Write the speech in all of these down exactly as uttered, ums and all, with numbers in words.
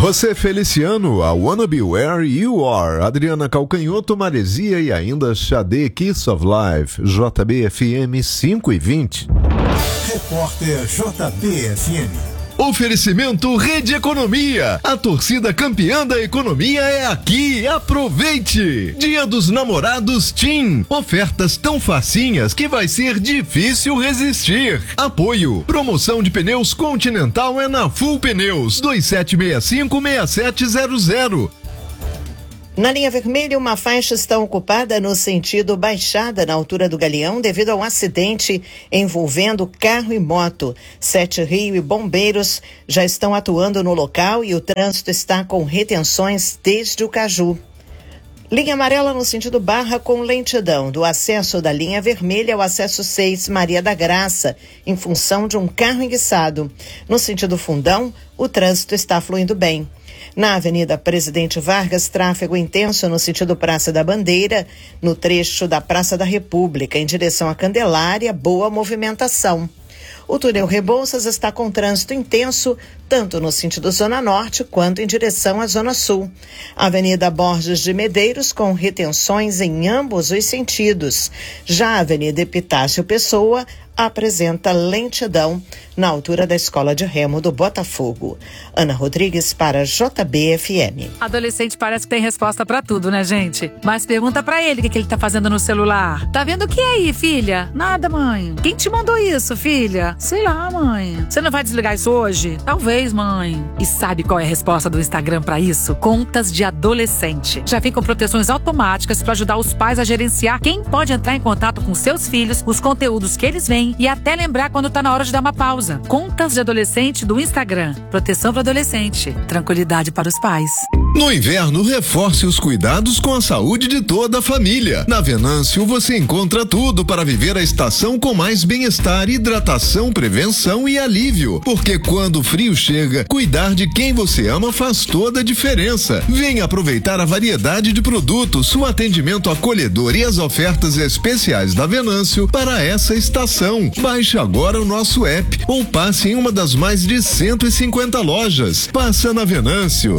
Você, Feliciano, a Wanna Be Where You Are, Adriana Calcanhoto, Maresia e ainda Xadê, Kiss of Life, J B F M cinco e vinte. Repórter J B F M. Oferecimento Rede Economia. A torcida campeã da economia é aqui. Aproveite! Dia dos Namorados TIM. Ofertas tão facinhas que vai ser difícil resistir. Apoio. Promoção de pneus Continental é na Full Pneus. dois sete seis cinco, seis sete zero zero. Na linha vermelha, uma faixa está ocupada no sentido Baixada, na altura do Galeão, devido a um acidente envolvendo carro e moto. Sete Rio e bombeiros já estão atuando no local e o trânsito está com retenções desde o Caju. Linha amarela no sentido Barra com lentidão, do acesso da linha vermelha ao acesso seis Maria da Graça, em função de um carro enguiçado. No sentido Fundão, o trânsito está fluindo bem. Na Avenida Presidente Vargas, tráfego intenso no sentido Praça da Bandeira, no trecho da Praça da República, em direção à Candelária, boa movimentação. O túnel Rebouças está com trânsito intenso, tanto no sentido Zona Norte quanto em direção à Zona Sul. Avenida Borges de Medeiros com retenções em ambos os sentidos. Já a Avenida Epitácio Pessoa apresenta lentidão na altura da Escola de Remo do Botafogo. Ana Rodrigues para J B F M. Adolescente parece que tem resposta pra tudo, né, gente? Mas pergunta pra ele o que, que ele tá fazendo no celular. Tá vendo o que aí, filha? Nada, mãe. Quem te mandou isso, filha? Sei lá, mãe. Você não vai desligar isso hoje? Talvez, mãe. E sabe qual é a resposta do Instagram pra isso? Contas de adolescente. Já vem com proteções automáticas pra ajudar os pais a gerenciar quem pode entrar em contato com seus filhos, os conteúdos que eles veem e até lembrar quando tá na hora de dar uma pausa. Contas de adolescente do Instagram. Proteção para adolescente. Tranquilidade para os pais. No inverno, reforce os cuidados com a saúde de toda a família. Na Venâncio, você encontra tudo para viver a estação com mais bem-estar, hidratação, prevenção e alívio. Porque quando o frio chega, cuidar de quem você ama faz toda a diferença. Venha aproveitar a variedade de produtos, o atendimento acolhedor e as ofertas especiais da Venâncio para essa estação. Baixe agora o nosso app ou passe em uma das mais de cento e cinquenta lojas. Passa na Venâncio.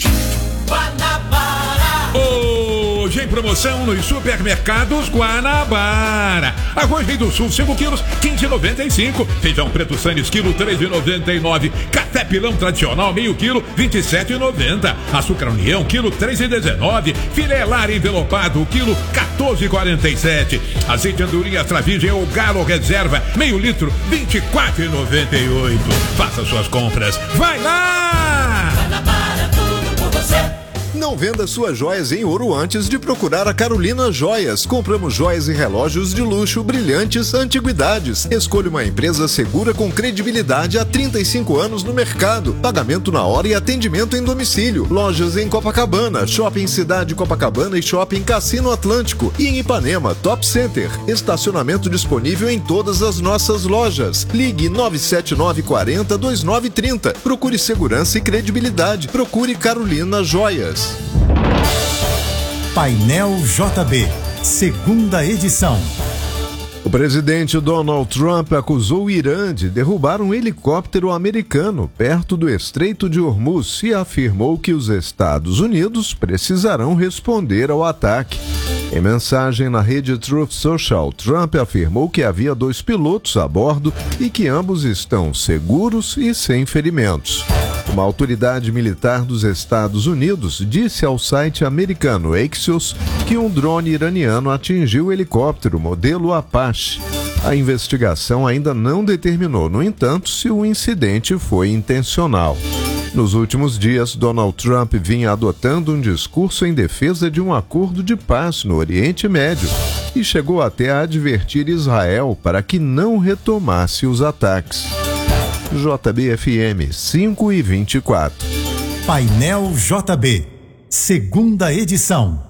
Hoje em promoção nos supermercados Guanabara. Arroz Rei do Sul, cinco quilos, quinze reais e noventa e cinco centavos. Feijão preto Sanes, quilo, três reais e noventa e nove centavos. Café Pilão tradicional, meio quilo, vinte e sete reais e noventa centavos. Açúcar União, quilo, três reais e dezenove centavos. Filé Lar envelopado, quilo, quatorze reais e quarenta e sete centavos. Azeite Andorinha Extra Virgem ou Galo Reserva, meio litro, vinte e quatro reais e noventa e oito centavos. Faça suas compras. Vai lá! Guanabara, tudo por você. Não venda suas joias em ouro antes de procurar a Carolina Joias. Compramos joias e relógios de luxo, brilhantes, antiguidades. Escolha uma empresa segura com credibilidade há trinta e cinco anos no mercado. Pagamento na hora e atendimento em domicílio. Lojas em Copacabana, Shopping Cidade Copacabana e Shopping Cassino Atlântico. E em Ipanema, Top Center. Estacionamento disponível em todas as nossas lojas. Ligue nove sete nove, quarenta, vinte e nove trinta. Procure segurança e credibilidade. Procure Carolina Joias. Painel J B, segunda edição. O presidente Donald Trump acusou o Irã de derrubar um helicóptero americano perto do Estreito de Hormuz e afirmou que os Estados Unidos precisarão responder ao ataque. Em mensagem na rede Truth Social, Trump afirmou que havia dois pilotos a bordo e que ambos estão seguros e sem ferimentos. Uma autoridade militar dos Estados Unidos disse ao site americano Axios que um drone iraniano atingiu o helicóptero modelo Apache. A investigação ainda não determinou, no entanto, se o incidente foi intencional. Nos últimos dias, Donald Trump vinha adotando um discurso em defesa de um acordo de paz no Oriente Médio e chegou até a advertir Israel para que não retomasse os ataques. J B F M cinco e vinte e quatro. Painel J B, segunda edição.